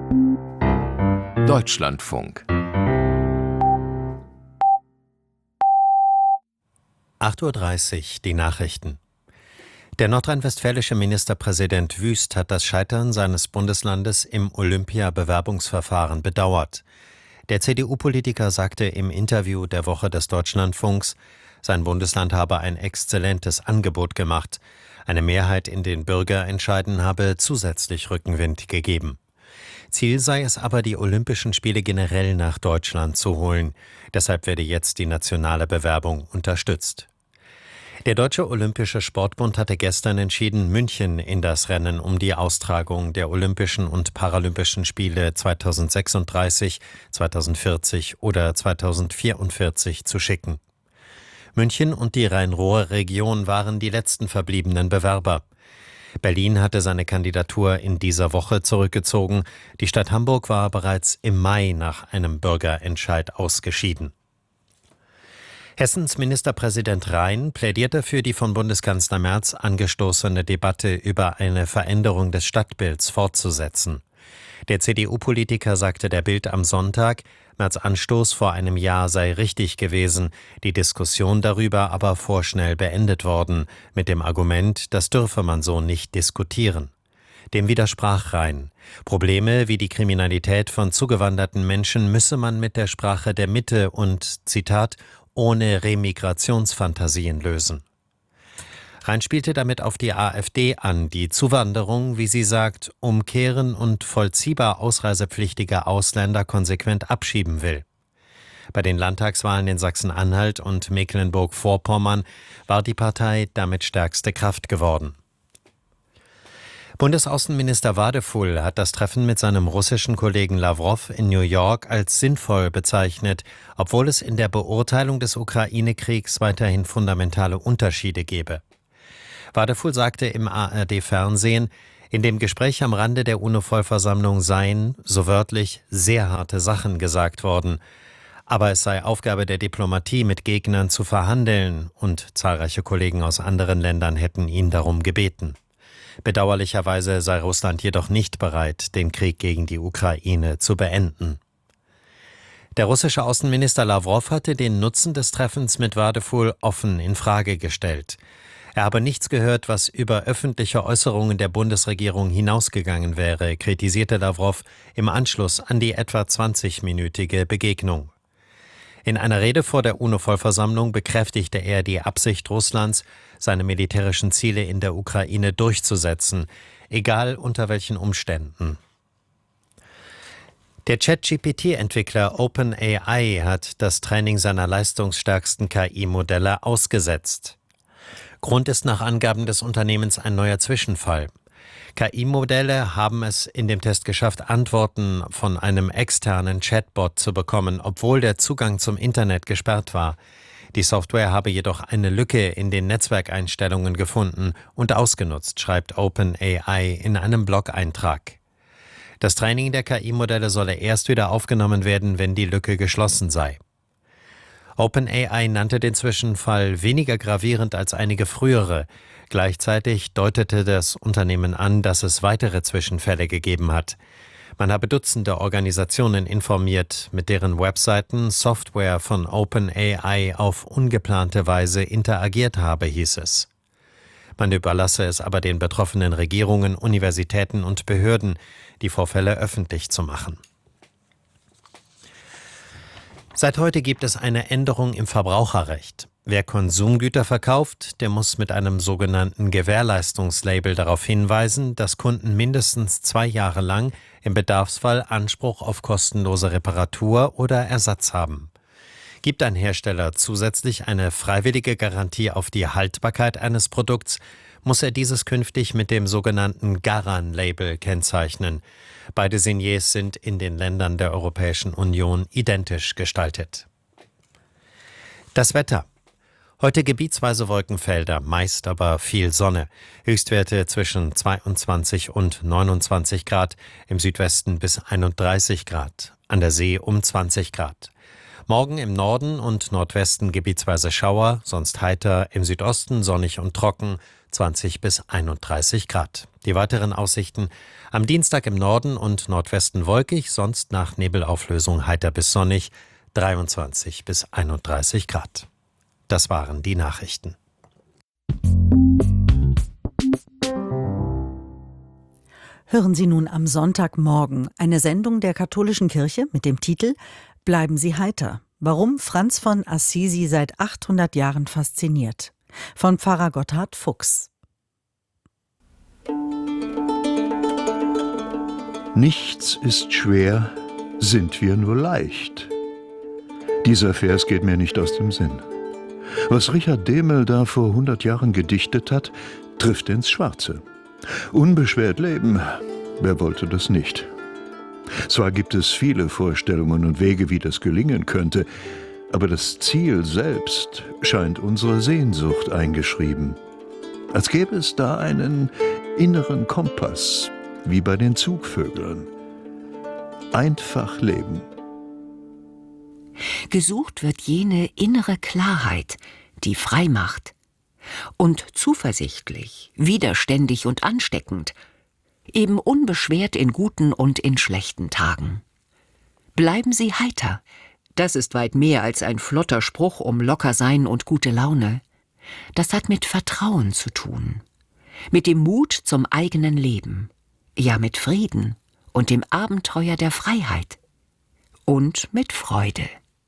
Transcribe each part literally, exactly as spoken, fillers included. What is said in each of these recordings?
Deutschlandfunk. acht Uhr dreißig, die Nachrichten. Der nordrhein-westfälische Ministerpräsident Wüst hat das Scheitern seines Bundeslandes im Olympia-Bewerbungsverfahren bedauert. Der C D U-Politiker sagte im Interview der Woche des Deutschlandfunks, sein Bundesland habe ein exzellentes Angebot gemacht. Eine Mehrheit in den Bürgerentscheiden habe zusätzlich Rückenwind gegeben. Ziel sei es aber, die Olympischen Spiele generell nach Deutschland zu holen. Deshalb werde jetzt die nationale Bewerbung unterstützt. Der Deutsche Olympische Sportbund hatte gestern entschieden, München in das Rennen um die Austragung der Olympischen und Paralympischen Spiele zweitausendsechsunddreißig, zweitausendvierzig oder zweitausendvierundvierzig zu schicken. München und die Rhein-Ruhr-Region waren die letzten verbliebenen Bewerber. Berlin hatte seine Kandidatur in dieser Woche zurückgezogen. Die Stadt Hamburg war bereits im Mai nach einem Bürgerentscheid ausgeschieden. Hessens Ministerpräsident Rhein plädierte für die von Bundeskanzler Merz angestoßene Debatte über eine Veränderung des Stadtbilds fortzusetzen. Der C D U-Politiker sagte der Bild am Sonntag, Merz' Anstoß vor einem Jahr sei richtig gewesen, die Diskussion darüber aber vorschnell beendet worden, mit dem Argument, das dürfe man so nicht diskutieren. Dem widersprach Rhein. Probleme wie die Kriminalität von zugewanderten Menschen müsse man mit der Sprache der Mitte und, Zitat, ohne Remigrationsfantasien lösen. Rhein spielte damit auf die AfD an, die Zuwanderung, wie sie sagt, umkehren und vollziehbar ausreisepflichtige Ausländer konsequent abschieben will. Bei den Landtagswahlen in Sachsen-Anhalt und Mecklenburg-Vorpommern war die Partei damit stärkste Kraft geworden. Bundesaußenminister Wadefull hat das Treffen mit seinem russischen Kollegen Lawrow in New York als sinnvoll bezeichnet, obwohl es in der Beurteilung des Ukraine-Kriegs weiterhin fundamentale Unterschiede gebe. Wadefull sagte im A R D-Fernsehen, in dem Gespräch am Rande der UNO-Vollversammlung seien, so wörtlich, sehr harte Sachen gesagt worden. Aber es sei Aufgabe der Diplomatie, mit Gegnern zu verhandeln, und zahlreiche Kollegen aus anderen Ländern hätten ihn darum gebeten. Bedauerlicherweise sei Russland jedoch nicht bereit, den Krieg gegen die Ukraine zu beenden. Der russische Außenminister Lawrow hatte den Nutzen des Treffens mit Wadefull offen in Frage gestellt. Er habe nichts gehört, was über öffentliche Äußerungen der Bundesregierung hinausgegangen wäre, kritisierte Lawrow im Anschluss an die etwa zwanzigminütige Begegnung. In einer Rede vor der UNO-Vollversammlung bekräftigte er die Absicht Russlands, seine militärischen Ziele in der Ukraine durchzusetzen, egal unter welchen Umständen. Der Chat-G P T-Entwickler OpenAI hat das Training seiner leistungsstärksten K I-Modelle ausgesetzt. Grund ist nach Angaben des Unternehmens ein neuer Zwischenfall. K I-Modelle haben es in dem Test geschafft, Antworten von einem externen Chatbot zu bekommen, obwohl der Zugang zum Internet gesperrt war. Die Software habe jedoch eine Lücke in den Netzwerkeinstellungen gefunden und ausgenutzt, schreibt OpenAI in einem Blog-Eintrag. Das Training der K I-Modelle solle erst wieder aufgenommen werden, wenn die Lücke geschlossen sei. OpenAI nannte den Zwischenfall weniger gravierend als einige frühere. Gleichzeitig deutete das Unternehmen an, dass es weitere Zwischenfälle gegeben hat. Man habe Dutzende Organisationen informiert, mit deren Webseiten Software von OpenAI auf ungeplante Weise interagiert habe, hieß es. Man überlasse es aber den betroffenen Regierungen, Universitäten und Behörden, die Vorfälle öffentlich zu machen. Seit heute gibt es eine Änderung im Verbraucherrecht. Wer Konsumgüter verkauft, der muss mit einem sogenannten Gewährleistungslabel darauf hinweisen, dass Kunden mindestens zwei Jahre lang im Bedarfsfall Anspruch auf kostenlose Reparatur oder Ersatz haben. Gibt ein Hersteller zusätzlich eine freiwillige Garantie auf die Haltbarkeit eines Produkts, muss er dieses künftig mit dem sogenannten Garan-Label kennzeichnen. Beide Signiers sind in den Ländern der Europäischen Union identisch gestaltet. Das Wetter. Heute gebietsweise Wolkenfelder, meist aber viel Sonne. Höchstwerte zwischen zweiundzwanzig und neunundzwanzig Grad, im Südwesten bis einunddreißig Grad, an der See um zwanzig Grad. Morgen im Norden und Nordwesten gebietsweise Schauer, sonst heiter, im Südosten sonnig und trocken, zwanzig bis einunddreißig Grad. Die weiteren Aussichten: am Dienstag im Norden und Nordwesten wolkig, sonst nach Nebelauflösung heiter bis sonnig, dreiundzwanzig bis einunddreißig Grad. Das waren die Nachrichten. Hören Sie nun am Sonntagmorgen eine Sendung der katholischen Kirche mit dem Titel »Bleiben Sie heiter«. Warum Franz von Assisi seit achthundert Jahren fasziniert. Von Pfarrer Gotthard Fuchs. Nichts ist schwer, sind wir nur leicht. Dieser Vers geht mir nicht aus dem Sinn. Was Richard Dehmel da vor hundert Jahren gedichtet hat, trifft ins Schwarze. Unbeschwert leben, wer wollte das nicht? Zwar gibt es viele Vorstellungen und Wege, wie das gelingen könnte, aber das Ziel selbst scheint unsere Sehnsucht eingeschrieben. Als gäbe es da einen inneren Kompass, wie bei den Zugvögeln. Einfach leben. Gesucht wird jene innere Klarheit, die frei macht. Und zuversichtlich, widerständig und ansteckend, eben unbeschwert in guten und in schlechten Tagen. Bleiben Sie heiter, das ist weit mehr als ein flotter Spruch um Lockersein und gute Laune. Das hat mit Vertrauen zu tun, mit dem Mut zum eigenen Leben, ja mit Frieden und dem Abenteuer der Freiheit und mit Freude.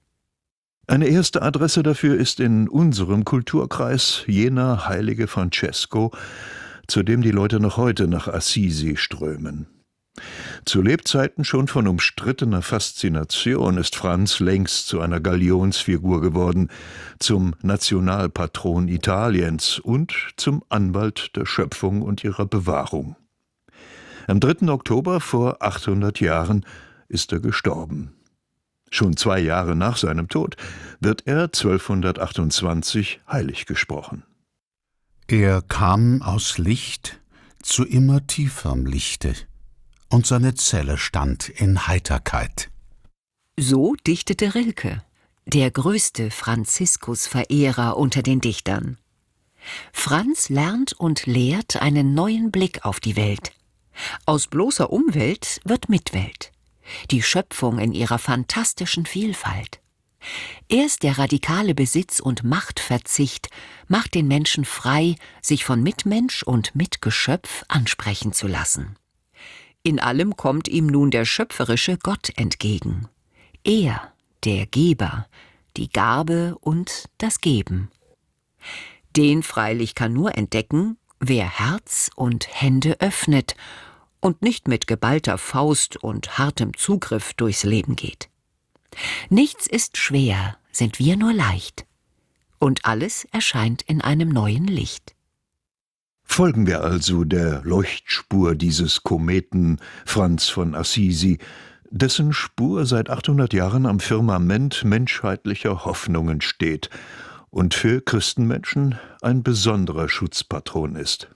Eine erste Adresse dafür ist in unserem Kulturkreis jener heilige Francesco, zu dem die Leute noch heute nach Assisi strömen. Zu Lebzeiten schon von umstrittener Faszination ist Franz längst zu einer Galionsfigur geworden, zum Nationalpatron Italiens und zum Anwalt der Schöpfung und ihrer Bewahrung. Am dritten Oktober vor achthundert Jahren ist er gestorben. Schon zwei Jahre nach seinem Tod wird er zwölfhundertachtundzwanzig heilig gesprochen. Er kam aus Licht zu immer tieferem Lichte, und seine Zelle stand in Heiterkeit. So dichtete Rilke, der größte Franziskus-Verehrer unter den Dichtern. Franz lernt und lehrt einen neuen Blick auf die Welt. Aus bloßer Umwelt wird Mitwelt. Die Schöpfung in ihrer fantastischen Vielfalt. Erst der radikale Besitz- und Machtverzicht macht den Menschen frei, sich von Mitmensch und Mitgeschöpf ansprechen zu lassen. In allem kommt ihm nun der schöpferische Gott entgegen. Er, der Geber, die Gabe und das Geben. Den freilich kann nur entdecken, wer Herz und Hände öffnet und nicht mit geballter Faust und hartem Zugriff durchs Leben geht. Nichts ist schwer, sind wir nur leicht. Und alles erscheint in einem neuen Licht. Folgen wir also der Leuchtspur dieses Kometen Franz von Assisi, dessen Spur seit achthundert Jahren am Firmament menschheitlicher Hoffnungen steht und für Christenmenschen ein besonderer Schutzpatron ist.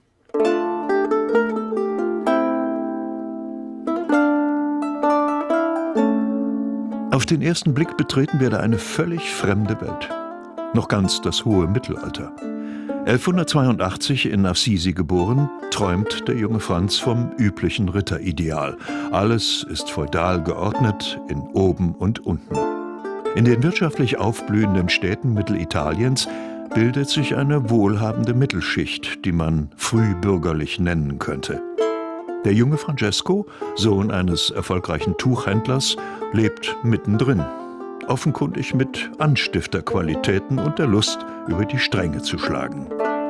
Auf den ersten Blick betreten wir da eine völlig fremde Welt. Noch ganz das hohe Mittelalter. elfhundertzweiundachtzig in Assisi geboren, träumt der junge Franz vom üblichen Ritterideal. Alles ist feudal geordnet in Oben und Unten. In den wirtschaftlich aufblühenden Städten Mittelitaliens bildet sich eine wohlhabende Mittelschicht, die man frühbürgerlich nennen könnte. Der junge Francesco, Sohn eines erfolgreichen Tuchhändlers, lebt mittendrin, offenkundig mit Anstifterqualitäten und der Lust, über die Stränge zu schlagen.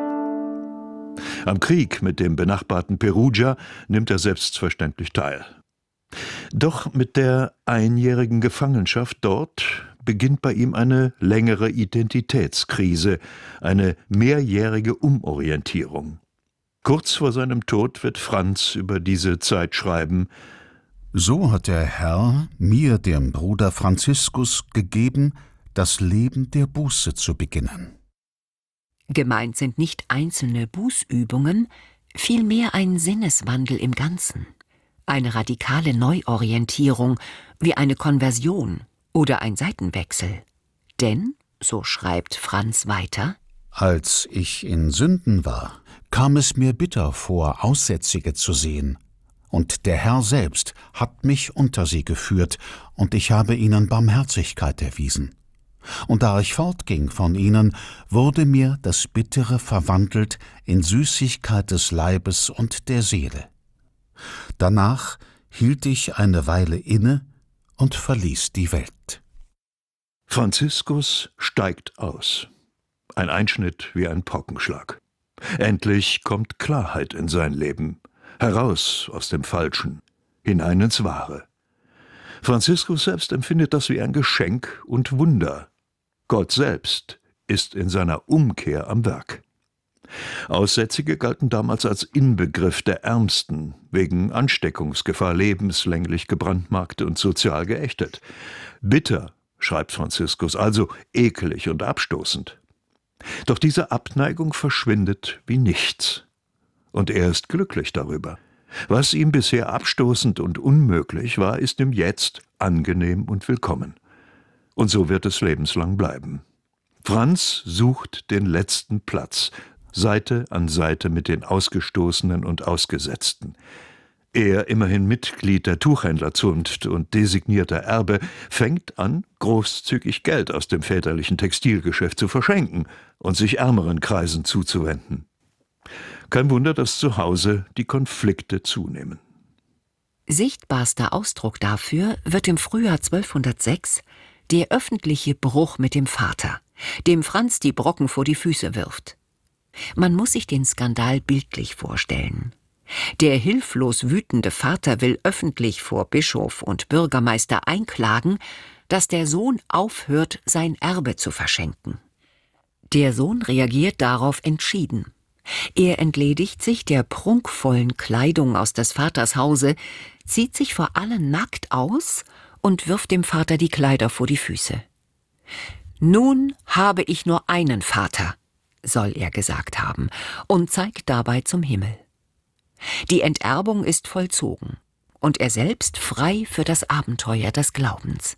Am Krieg mit dem benachbarten Perugia nimmt er selbstverständlich teil. Doch mit der einjährigen Gefangenschaft dort beginnt bei ihm eine längere Identitätskrise, eine mehrjährige Umorientierung. Kurz vor seinem Tod wird Franz über diese Zeit schreiben: So hat der Herr mir, dem Bruder Franziskus, gegeben, das Leben der Buße zu beginnen. Gemeint sind nicht einzelne Bußübungen, vielmehr ein Sinneswandel im Ganzen, eine radikale Neuorientierung wie eine Konversion oder ein Seitenwechsel. Denn, so schreibt Franz weiter, als ich in Sünden war, kam es mir bitter vor, Aussätzige zu sehen. Und der Herr selbst hat mich unter sie geführt, und ich habe ihnen Barmherzigkeit erwiesen. Und da ich fortging von ihnen, wurde mir das Bittere verwandelt in Süßigkeit des Leibes und der Seele. Danach hielt ich eine Weile inne und verließ die Welt. Franziskus steigt aus. Ein Einschnitt wie ein Paukenschlag. Endlich kommt Klarheit in sein Leben. Heraus aus dem Falschen, hinein ins Wahre. Franziskus selbst empfindet das wie ein Geschenk und Wunder. Gott selbst ist in seiner Umkehr am Werk. Aussätzige galten damals als Inbegriff der Ärmsten, wegen Ansteckungsgefahr lebenslänglich gebrandmarkt und sozial geächtet. Bitter, schreibt Franziskus, also ekelig und abstoßend. Doch diese Abneigung verschwindet wie nichts. Und er ist glücklich darüber. Was ihm bisher abstoßend und unmöglich war, ist ihm jetzt angenehm und willkommen. Und so wird es lebenslang bleiben. Franz sucht den letzten Platz, Seite an Seite mit den Ausgestoßenen und Ausgesetzten. Er, immerhin Mitglied der Tuchhändlerzunft und designierter Erbe, fängt an, großzügig Geld aus dem väterlichen Textilgeschäft zu verschenken und sich ärmeren Kreisen zuzuwenden. Kein Wunder, dass zu Hause die Konflikte zunehmen. Sichtbarster Ausdruck dafür wird im Frühjahr zwölfhundertsechs der öffentliche Bruch mit dem Vater, dem Franz die Brocken vor die Füße wirft. Man muss sich den Skandal bildlich vorstellen. Der hilflos wütende Vater will öffentlich vor Bischof und Bürgermeister einklagen, dass der Sohn aufhört, sein Erbe zu verschenken. Der Sohn reagiert darauf entschieden. Er entledigt sich der prunkvollen Kleidung aus des Vaters Hause, zieht sich vor allen nackt aus und wirft dem Vater die Kleider vor die Füße. »Nun habe ich nur einen Vater«, soll er gesagt haben, und zeigt dabei zum Himmel. Die Enterbung ist vollzogen und er selbst frei für das Abenteuer des Glaubens.